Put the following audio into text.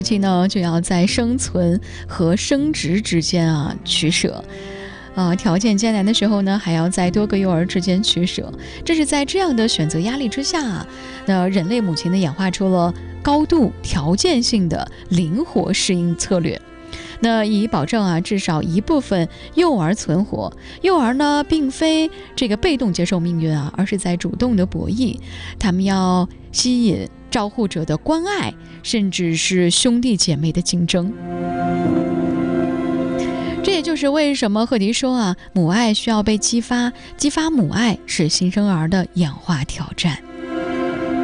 期呢就要在生存和生殖之间取舍。条件艰难的时候呢，还要在多个幼儿之间取舍。这是在这样的选择压力之下，那人类母亲呢演化出了高度条件性的灵活适应策略。那以保证至少一部分幼儿存活。幼儿呢并非这个被动接受命运而是在主动的博弈。他们要吸引照护者的关爱，甚至是兄弟姐妹的竞争。这也就是为什么赫迪说母爱需要被激发，激发母爱是新生儿的演化挑战。